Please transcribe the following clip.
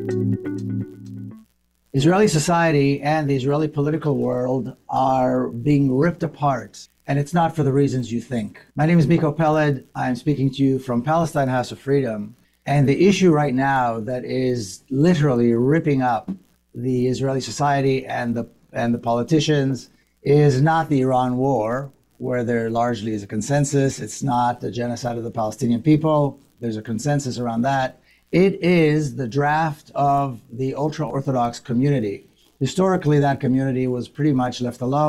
Israeli society and the Israeli political world are being ripped apart, and it's not for the reasons you think. My name is Miko Peled. I'm speaking to you from Palestine House of Freedom. And the issue right now that is literally ripping up the Israeli society and the politicians is not the Iran war, where there largely is a consensus. It's not the genocide of the Palestinian people. There's a consensus around that. It is the draft of the ultra-Orthodox community. Historically, that community was pretty much left alone.